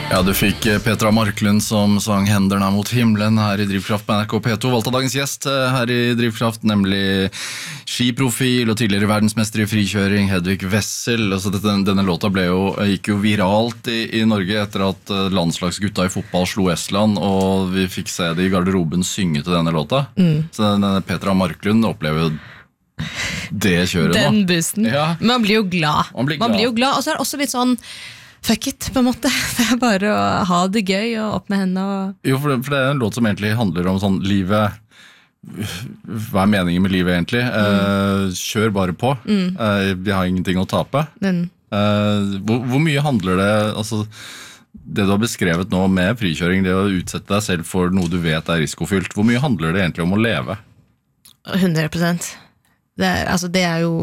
Ja, du fikk Petra Marklund som sang Henderne mot himmelen her i Drivkraft på NRK P2. Valgt av dagens gjest her i Drivkraft, nemlig skiprofil og tidligere verdensmester i frikjøring, Hedvig Wessel. Altså denne låta gikk jo viralt i Norge etter at landslagsgutta i fotball slo Estland, og vi fikk se det i garderoben synge til denne låta. Så denne Petra Marklund opplever jo det kjøret nå. Den boosten. Ja. Man blir jo glad. Man blir jo glad, og så er det også litt sånn fuck it, på en måte. Det er bare å ha det gøy og opp med hendene. Jo, for det er en låt som egentlig handler om sånn livet. Hva er meningen med livet egentlig? Kjør bare på. Vi har ingenting å tape. Hvor mye handler det, altså det du har beskrevet nå med frikjøring, det å utsette deg selv for noe du vet er risikofylt, hvor mye handler det egentlig om å leve? 100%. Det er jo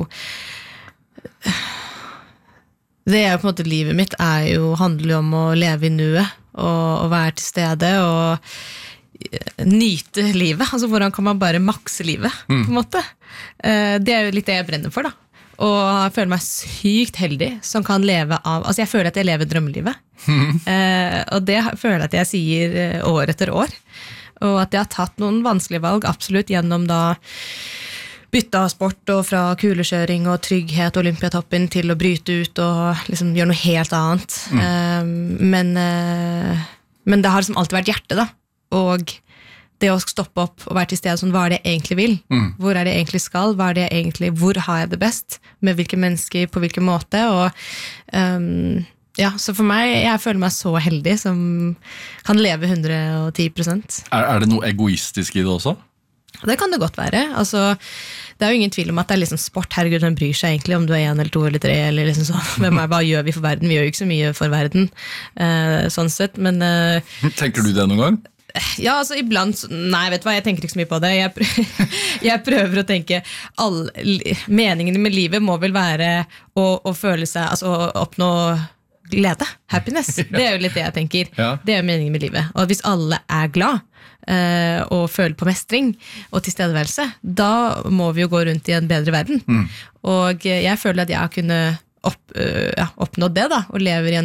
på en måte livet mitt handler jo om å leve i nuet og være til stede og nyte livet, altså hvordan kan man bare makse livet på en måte. Det er jo litt det jeg brenner for da, og jeg føler meg sykt heldig som kan leve av, altså jeg føler at jeg lever drømmelivet, og det føler jeg at jeg sier år etter år, og at jeg har tatt noen vanskelige valg absolutt gjennom da bytta sport og fra kulekjøring og trygghet og olympiatoppen til å bryte ut og liksom gjøre noe helt annet. Men det har liksom alltid vært hjertet da. Og det å stoppe opp og være til stede sånn, hva er det jeg egentlig vil? Hvor er det jeg egentlig skal? Hvor har jeg det best? Med hvilke mennesker, på hvilken måte? Og ja, så for meg, jeg føler meg så heldig som kan leve 110%. Er det noe egoistisk i det også? Det kan det godt være. Altså, det er jo ingen tvil om at det er liksom sport. Herregud, hvem bryr seg egentlig om du er 1 eller 2 eller 3 eller liksom sånn. Hva gjør vi for verden? Vi gjør jo ikke så mye for verden, sånn sett. Men, tenker du det noen gang? Ja, altså iblant. Nei, vet du hva, jeg tenker ikke så mye på det. Jeg prøver å tenke meningen med livet må vel være å føle seg, altså å oppnå glede, happiness. Det er jo litt det jeg tenker. Ja. Det er jo meningen med livet. Og hvis alle er glad og føler på mestring og tilstedeværelse, da må vi jo gå rundt i en bedre verden. Og jeg føler at jeg har kunnet oppnådd det da, og lever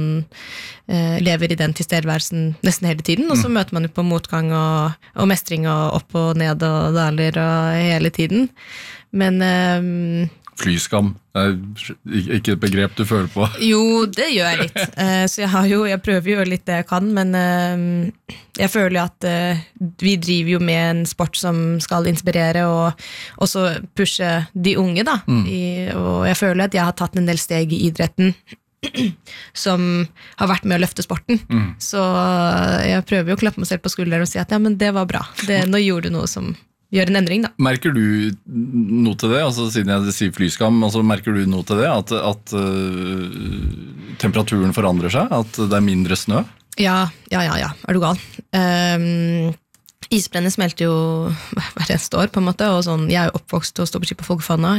i den tilstedeværelsen nesten hele tiden, og så møter man jo på motgang og mestring og opp og ned og daler og hele tiden. Men flyskam er ikke et begrep du føler på. Jo, det gjør jeg litt. Så jeg prøver jo litt det jeg kan, men jeg føler jo at vi driver jo med en sport som skal inspirere og også pushe de unge da. Og jeg føler at jeg har tatt en del steg i idretten som har vært med å løfte sporten. Så jeg prøver jo å klappe meg selv på skulderen og si at ja, men det var bra. Nå gjorde du noe som gjør en endring da. Merker du noe til det? Altså, siden jeg sier flyskam, altså, merker du noe til det? At temperaturen forandrer seg? At det er mindre snø? Ja. Er du gal? Isbrennen smelter jo hver eneste år på en måte, og sånn, jeg er jo oppvokst og står på ski på Folkfonna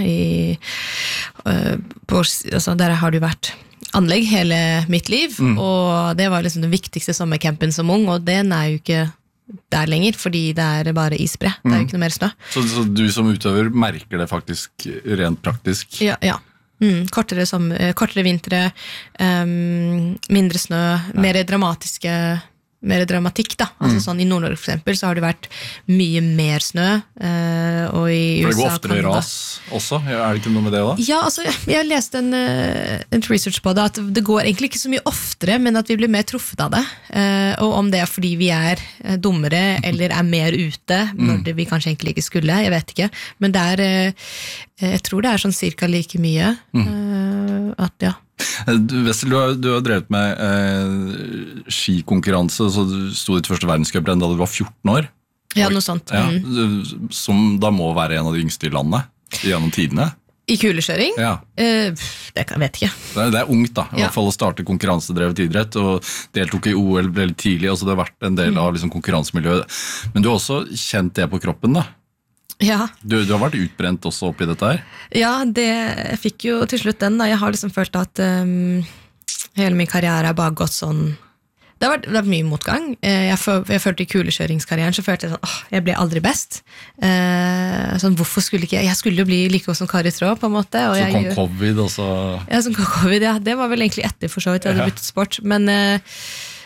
altså, der har det jo vært anlegg hele mitt liv, og det var liksom den viktigste sommercampen som ung, og den er jo ikke der lenger, fordi det er bare isbre. Det er jo ikke noe mer snø. Så du som utøver merker det faktisk rent praktisk? Ja. Kortere vintre, mindre snø, mer dramatikk da. Altså sånn i Nord-Norge for eksempel, så har det vært mye mer snø, og i USA... For det går oftere ras også? Er det ikke noe med det da? Ja, altså, jeg leste en research på det, at det går egentlig ikke så mye oftere, men at vi blir mer truffet av det. Og om det er fordi vi er dummere, eller er mer ute, når vi kanskje egentlig ikke skulle, jeg vet ikke. Men det er, jeg tror det er sånn cirka like mye, at ja. Wessel, du har drevet med skikonkurranse, så du stod i første verdenscuprenn da du var 14 år. Ja, noe sånt. Ja, som da må være en av de yngste i landet, gjennom tidene. I kulekjøring? Ja. Det vet jeg ikke. Det er ungt da, i hvert fall å starte konkurransedrevet idrett, og deltok i OL veldig tidlig, altså det har vært en del av liksom, konkurransemiljøet. Men du har også kjent det på kroppen da? Ja. Du har vært utbrent også oppi dette her? Ja, jeg fikk jo til slutt den da. Jeg har liksom følt at hele min karriere er bare gått sånn. Det har vært mye motgang. Jeg følte i kulekjøringskarrieren, så følte jeg sånn, jeg ble aldri best. Sånn, hvorfor skulle ikke jeg skulle jo bli like god som Kari Traa på en måte. Og så kom covid også? Ja, som kom covid, ja. Det var vel egentlig etter for så vidt jeg hadde byttet sport. Men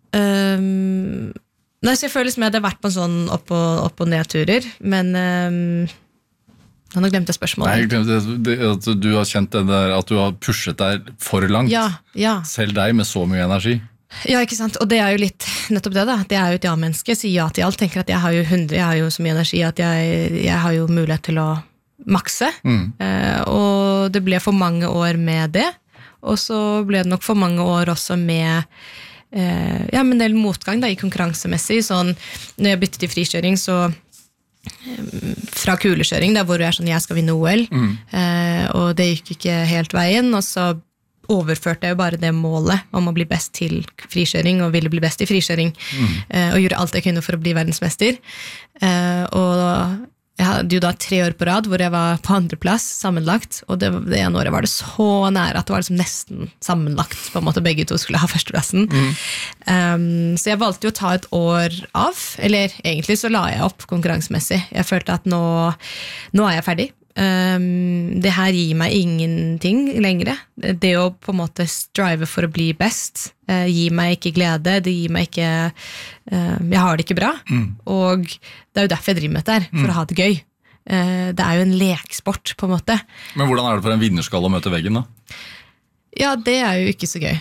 Nei, så jeg føler som jeg hadde vært på en sånn opp- og nedturer, men nå glemte jeg spørsmålet. Nei, jeg glemte at du har kjent det der, at du har pushet deg for langt. Ja. Selv deg med så mye energi. Ja, ikke sant? Og det er jo litt nettopp det da. Det er jo et ja-menneske, sier ja til alt. Tenker at jeg har jo så mye energi at jeg har jo mulighet til å makse. Og det ble for mange år med det. Og så ble det nok for mange år også med en del motgang da, i konkurransemessig. Sånn, når jeg byttet til frikjøring, så fra kulekjøring, da, hvor det er sånn, jeg skal vinne OL. Og det gikk ikke helt veien, og så overførte jeg jo bare det målet om å bli best til frikjøring, og ville bli best i frikjøring, og gjorde alt jeg kunne for å bli verdensmester. Og jeg hadde jo da 3 år på rad hvor jeg var på 2. plass sammenlagt, og det ene året var det så nære at det var liksom nesten sammenlagt, på en måte begge to skulle ha 1. plassen. Så jeg valgte jo å ta et år av, eller egentlig så la jeg opp konkurransemessig. Jeg følte at nå er jeg ferdig. Det her gir meg ingenting lengre. Det å på en måte strive for å bli best gir meg ikke glede, det gir meg ikke jeg har det ikke bra, og det er jo derfor jeg driver med dette her, for å ha det gøy. Det er jo en leksport på en måte. Men hvordan er det for en vinnerskall å møte veggen da? Ja, det er jo ikke så gøy.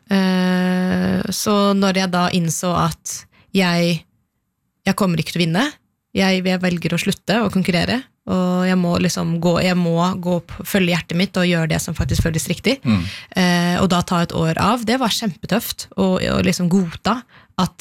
Så når jeg da innså at jeg kommer ikke til å vinne, jeg velger å slutte å konkurrere, og jeg må liksom følge hjertet mitt og gjøre det som faktisk føles riktig. Og da ta et år av, det var kjempetøft å liksom godta at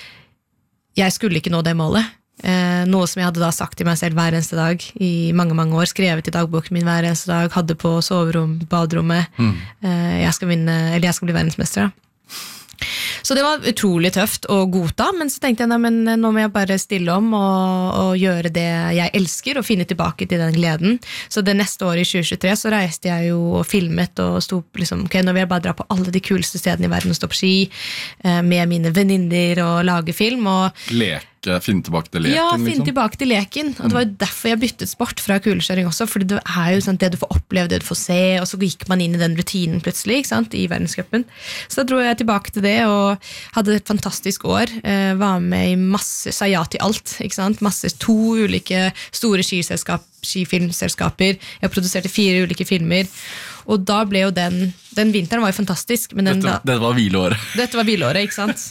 jeg skulle ikke nå det målet. Noe som jeg hadde da sagt til meg selv hver eneste dag i mange, mange år, skrevet i dagboken min hver eneste dag, hadde på soverom, baderommet, jeg skal bli verdensmester da. Så det var utrolig tøft å godta, men så tenkte jeg, men nå må jeg bare stille om og gjøre det jeg elsker, og finne tilbake til den gleden. Så det neste året i 2023 så reiste jeg jo og filmet, og stod liksom, ok, nå vil jeg bare dra på alle de kuleste stedene i verden og stå på ski, med mine venninner og lage film, og finne tilbake til leken. Ja, finne tilbake til leken. Og det var jo derfor jeg byttet sport fra kulekjøring også, fordi det er jo sånn, det du får oppleve, det du får se, og så gikk man inn i den rutinen plutselig, ikke sant, i verdenscupen. Så da dro jeg tilbake til det, og hadde et fantastisk år, var med i masse, sa ja til alt, ikke sant, 2 ulike store skifilmselskaper, jeg produserte 4 ulike filmer, og da ble jo den vinteren var jo fantastisk, men dette var hvileåret. Dette var hvileåret, ikke sant?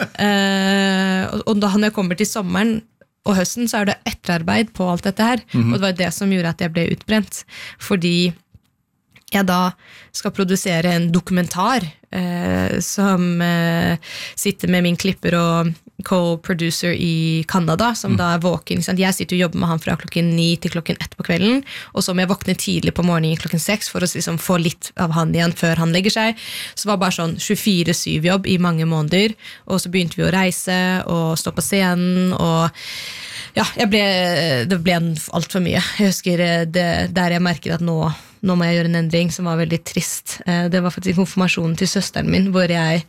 Og da når jeg kommer til sommeren og høsten, så er det etterarbeid på alt dette her, og det var det som gjorde at jeg ble utbrent, fordi jeg da skal produsere en dokumentar som sitter med min klipper og co-producer i Kanada, som da er våken. Jeg sitter og jobber med han fra klokken 9 til klokken 1 på kvelden, og så må jeg våkne tidlig på morgenen klokken 6 for å liksom få litt av han igjen før han legger seg. Så det var bare sånn 24/7 jobb i mange måneder, og så begynte vi å reise og stå på scenen, og ja, det ble alt for mye. Jeg husker der jeg merket at nå må jeg gjøre en endring som var veldig trist. Det var faktisk konfirmasjonen til søsteren min, hvor jeg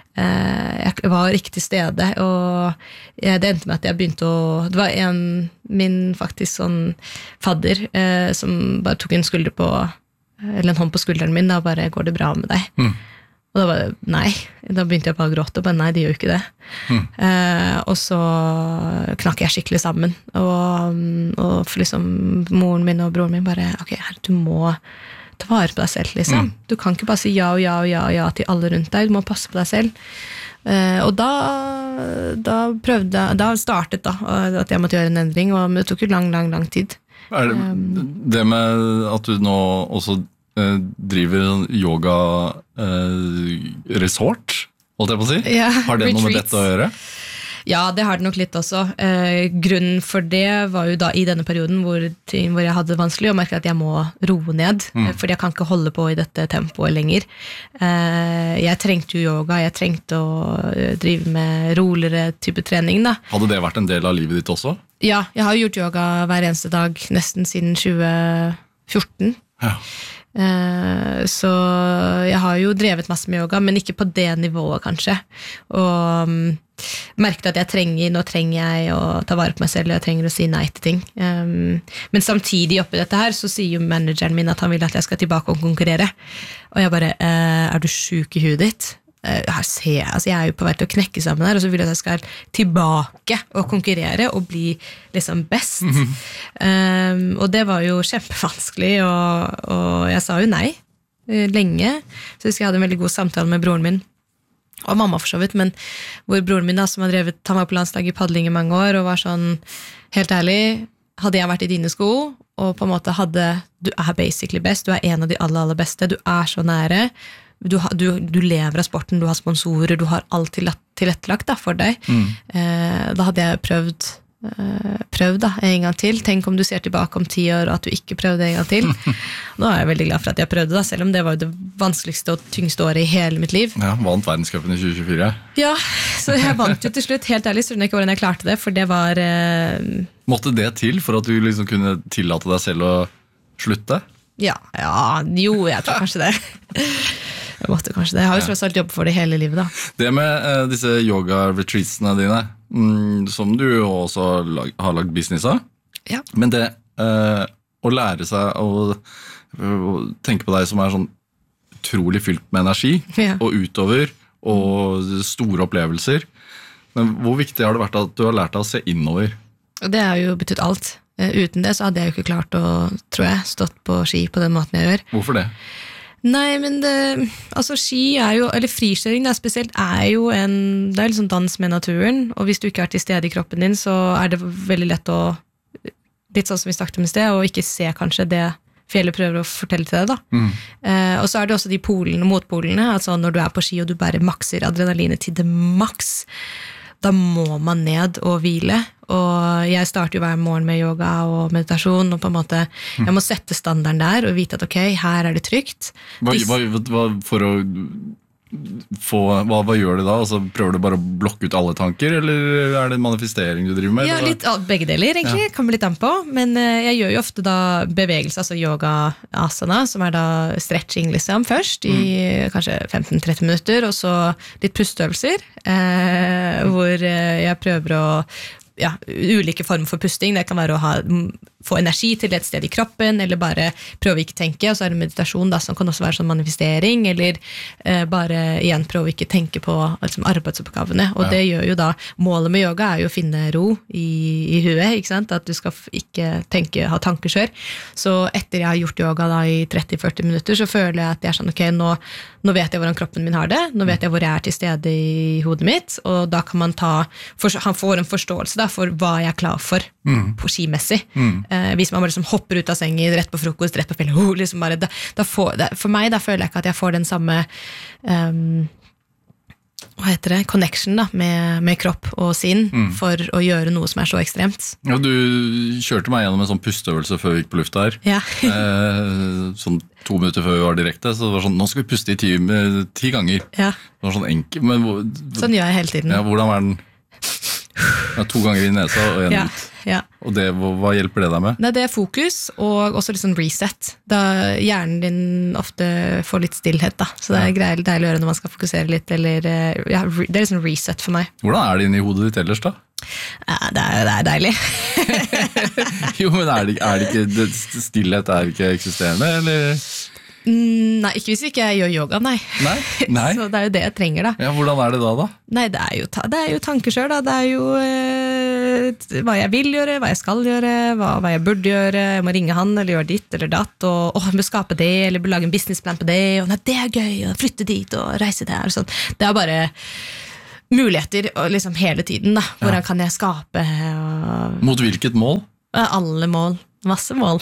var riktig stede, og det endte med at jeg begynte det var min faktisk sånn fadder, som bare tok en hånd på skulderen min, da bare, går det bra med deg? Og da var det, nei, da begynte jeg bare å gråte, og bare, nei, det gjør jo ikke det. Og så knakk jeg skikkelig sammen, og for liksom moren min og broren min bare, ok, du må ta vare på deg selv, liksom. Du kan ikke bare si ja og ja og ja og ja til alle rundt deg, du må passe på deg selv. Og da startet at jeg måtte gjøre en endring, og det tok jo lang tid. Er det med at du nå også driver yoga resort, holdt jeg på å si? Ja, har det noe med retreats. dette å gjøre? Ja, det har det nok litt også. Grunnen for det var jo da i denne perioden hvor jeg hadde det vanskelig og merket at jeg må roe ned, fordi jeg kan ikke holde på i dette tempoet lenger. Jeg trengte jo yoga, jeg trengte å drive med roligere type trening da. Hadde det vært en del av livet ditt også? Ja, jeg har gjort yoga hver eneste dag nesten siden 2014. Ja. Så jeg har jo drevet masse med yoga, men ikke på det nivået kanskje, og merket at nå trenger jeg å ta vare på meg selv, og jeg trenger å si nei til ting, men samtidig oppi dette her så sier jo manageren min at han vil at jeg skal tilbake og konkurrere, og jeg bare, er du syk i huet ditt? altså jeg jo på vei til å knekke sammen her, og så vil jeg at jeg skal tilbake og konkurrere og bli liksom best. Og det var jo kjempevanskelig, og jeg sa jo nei lenge. Så jeg hadde en veldig god samtale med broren min, og mamma for så vidt, men hvor broren min da, som har drevet, han var på landslaget i padling i mange år, og var sånn, helt ærlig, hadde jeg vært i dine sko, og på en måte du basically best, du en av de aller beste, du så nære, du lever av sporten, du har sponsorer, du har alt tilrettelagt da, for deg. Da hadde jeg prøvd da, en gang til. Tenk om du ser tilbake om 10 år, og at du ikke prøvde en gang til. Nå jeg veldig glad for at jeg prøvde da, selv om det var det vanskeligste og tyngste året i hele mitt liv. Ja, vant verdenscupen i 2024. Ja, så jeg vant jo til slutt, helt ærlig, så ikke hvordan jeg klarte det, for det var... Måtte det til for at du liksom kunne tillate deg selv å slutte? Ja, jo, jeg tror kanskje det. Jeg måtte kanskje det. Jeg har jo tross alt jobbet for det hele livet da. Det med disse yoga-retreatsene dine, som du jo også har lagt business av, ja. Men det å lære seg å tenke på deg som sånn utrolig fylt med energi, ja. Og utover, og store opplevelser, men hvor viktig har det vært at du har lært deg å se innover? Det har jo betydd alt. Uten det så hadde jeg jo ikke klart å, tror jeg, stått på ski på den måten jeg gjør. Hvorfor det? Nei, men altså ski jo, eller frikjøring da, spesielt, jo det liksom dans med naturen, og hvis du ikke til stede i kroppen din, så det veldig lett å, litt sånn som vi snakket om i sted, og ikke se kanskje det fjellet prøver å fortelle til deg da. Og så det også de polene, motpolene, altså når du på ski og du bare makser adrenalinet til det maks, da må man ned og hvile, og jeg starter jo hver morgen med yoga og meditasjon, og på en måte, jeg må sette standarden der, og vite at ok, her det trygt. Hva gjør du da? Altså, prøver du bare å blokke ut alle tanker, eller det manifestering du driver med? Ja, litt, begge deler egentlig, kommer litt an på, men jeg gjør jo ofte da bevegelse, altså yoga asana, som da stretching liksom først, i kanskje 15-30 minutter, og så litt pusteøvelser, hvor jeg prøver å ulike former for pusting. Det kan være å få energi til et sted i kroppen, eller bare prøve å ikke tenke, og så det meditasjon da, som kan også være sånn manifestering, eller bare igjen prøve å ikke tenke på liksom, arbeidsoppgavene, og det gjør jo da, målet med yoga jo å finne ro i huet, ikke sant? At du skal ikke ha tankekjør. Så etter jeg har gjort yoga da i 30-40 minutter, så føler jeg at jeg sånn, ok, nå vet jeg hvordan kroppen min har det, nå vet jeg hvor jeg til stede i hodet mitt, og da kan man han får en forståelse da, for hva jeg klar for på skimessig. Hvis man bare liksom hopper ut av sengen, rett på frokost, rett på fjellet, liksom bare, for meg da føler jeg ikke at jeg får den samme hva heter det, connection da, med kropp og sinn for å gjøre noe som så ekstremt. Ja, du kjørte meg gjennom en sånn pusteøvelse før vi gikk på lufta her. Ja. Sånn 2 minutter før vi var direkte, så det var sånn, nå skal vi puste i 10 ganger. Ja. Det var sånn enkelt. Men, sånn gjør jeg hele tiden. Ja, hvordan den? 2 ganger i nesa og 1 ut. Ja. Og hva hjelper det deg med? Nei, det fokus, og også litt sånn reset. Da hjernen din ofte får litt stillhet, da. Så det deilig å gjøre når man skal fokusere litt, eller det litt sånn reset for meg. Hvordan det inni hodet ditt ellers, da? Ja, det deilig. Jo, men det ikke stillhet ikke eksisterende, eller? Nei, ikke hvis ikke jeg gjør yoga, nei. Nei? Så det jo det jeg trenger da. Ja, hvordan det da? Nei, det jo tankekjør da. Det jo hva jeg vil gjøre, hva jeg skal gjøre, hva jeg burde gjøre. Jeg må ringe han, eller gjøre ditt eller datt, og jeg må skape det, eller lage en businessplan på det, og nei, det gøy, og flytte dit, og reise der, og sånn. Det bare muligheter liksom hele tiden da. Hvordan kan jeg skape? Mot hvilket mål? Alle mål. Masse mål.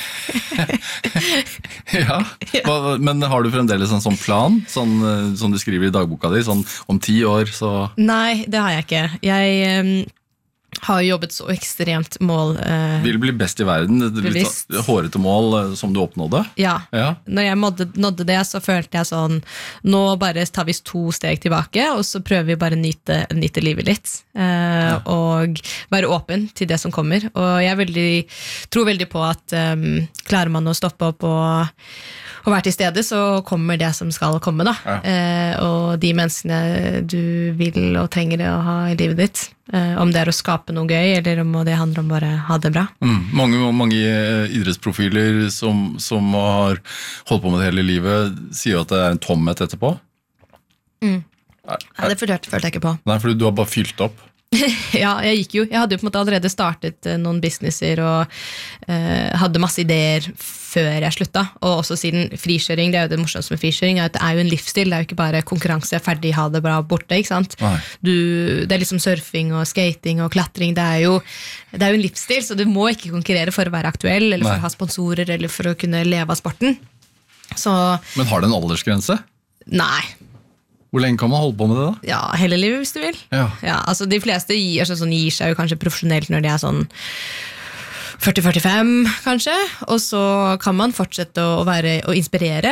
Ja, men har du fremdeles en sånn plan, sånn, som du skriver i dagboka di, sånn om 10 år, så... Nei, det har jeg ikke. Jeg har jobbet så ekstremt mål. Vil bli best i verden, litt hårete mål som du oppnådde? Ja. Når jeg nådde det, så følte jeg sånn, nå bare tar vi 2 steg tilbake, og så prøver vi bare nyte livet litt, og være åpen til det som kommer. Og jeg tror veldig på at klarer man å stoppe opp og være til stede, så kommer det som skal komme da. Og de menneskene du vil og trenger å ha i livet ditt, om det å skape noe gøy, eller om det handler om bare ha det bra. Mange idrettsprofiler som har holdt på med det hele livet, sier at det en tomhet etterpå. Ja, det følte jeg ikke på. Nei, fordi du har bare fylt opp. Ja, jeg hadde jo på en måte allerede startet noen businesser og hadde masse ideer før jeg slutta, og også siden frikjøring, det er jo det morsomste med frikjøring, er at det er jo en livsstil, det er jo ikke bare konkurranse, ferdig, ha det bra, borte, ikke sant? Det er liksom surfing og skating og klatring, det er jo en livsstil, så du må ikke konkurrere for å være aktuell, eller for å ha sponsorer, eller for å kunne leve av sporten. Så, men har det en aldersgrense? Nei. Hvor lenge kan man holde på med det da? Ja, hele livet hvis du vil. Ja, altså de fleste gir seg jo kanskje profesjonelt når de er sånn 40-45 kanskje, og så kan man fortsette å inspirere.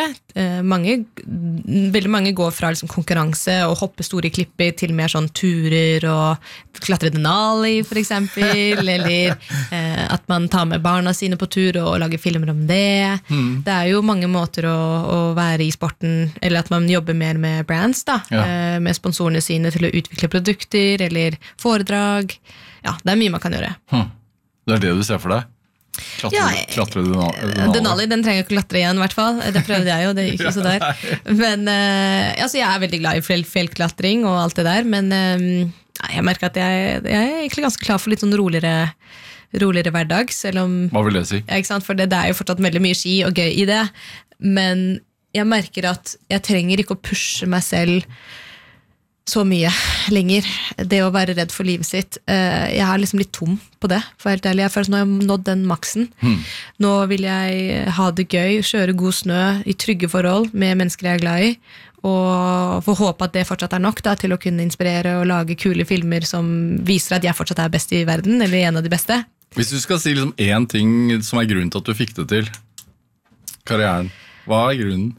Veldig mange går fra liksom konkurranse og hoppe store klipper til mer sånn turer og klatre Denali for eksempel, eller at man tar med barna sine på tur og lager filmer om det. Det er jo mange måter å være i sporten, eller at man jobber mer med brands da, med sponsorene sine til å utvikle produkter eller foredrag. Ja, det er mye man kan gjøre. Det er det du ser for deg? Klatre Denali, den trenger ikke klatre igjen i hvert fall. Det prøvde jeg jo, det gikk ikke så der. Men altså, jeg er veldig glad i fjellklatring og alt det der, men jeg merker at jeg er egentlig ganske klar for litt sånn roligere hverdag, selv om... Hva vil det si? Ja, ikke sant? For det er jo fortsatt veldig mye ski og gøy i det, men jeg merker at jeg trenger ikke å pushe meg selv så mye lenger. Det å være redd for livet sitt. Jeg er liksom litt tom på det, for helt ærlig. Jeg føler at nå har jeg nådd den maksen. Nå vil jeg ha det gøy, kjøre god snø i trygge forhold med mennesker jeg er glad i, og få håpe at det fortsatt er nok da, til å kunne inspirere og lage kule filmer som viser at jeg fortsatt er best i verden, eller en av de beste. Hvis du skal si liksom en ting som er grunnen til at du fikk det til, karrieren, hva er grunnen?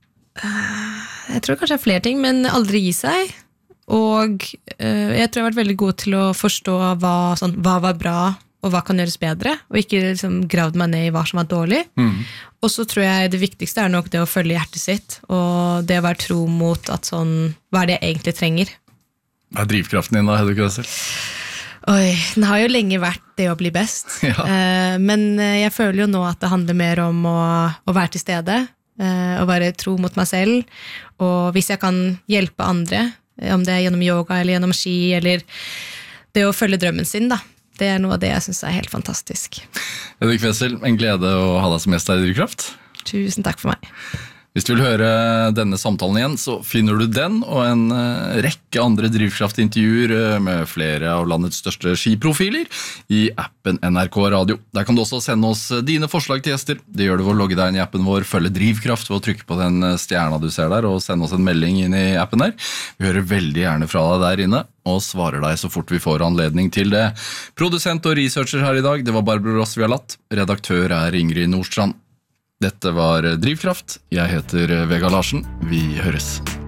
Jeg tror kanskje det er flere ting, men aldri gi seg. Og jeg tror jeg har vært veldig god til å forstå hva var bra og hva kan gjøres bedre, og ikke liksom gravd meg ned i hva som var dårlig. Og så tror jeg det viktigste er nok det å følge hjertet sitt, og det å være tro mot at sånn, hva er det jeg egentlig trenger. Hva er drivkraften din da, Hedvig Wessel? Oi, den har jo lenge vært det å bli best, men jeg føler jo nå at det handler mer om å være til stede, å være tro mot meg selv, og hvis jeg kan hjelpe andre, om det er gjennom yoga eller gjennom ski, eller det å følge drømmen sin da. Det er noe av det jeg synes er helt fantastisk. Hedvig Wessel, en glede å ha deg som gjest her i Drivkraft. Tusen takk for meg. Hvis du vil høre denne samtalen igjen, så finner du den og en rekke andre Drivkraft-intervjuer med flere av landets største skiprofiler i appen NRK Radio. Der kan du også sende oss dine forslag til gjester. Det gjør du ved å logge deg inn i appen vår, følge Drivkraft ved å trykke på den stjerna du ser der, og sende oss en melding inn i appen der. Vi hører veldig gjerne fra deg der inne, og svarer deg så fort vi får anledning til det. Produsent og researcher her i dag, det var Barbro Ross Vialat. Redaktør er Ingrid Nordstrand. Dette var Drivkraft. Jeg heter Vegard Larsen. Vi høres.